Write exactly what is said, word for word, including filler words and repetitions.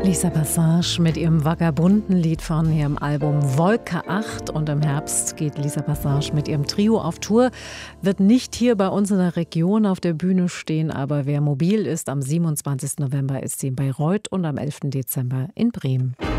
Lisa Passage mit ihrem vagabunden Lied von ihrem Album Wolke acht. Und im Herbst geht Lisa Passage mit ihrem Trio auf Tour. Wird nicht hier bei uns in der Region auf der Bühne stehen, aber wer mobil ist, am siebenundzwanzigsten November ist sie in Bayreuth und am elften Dezember in Bremen.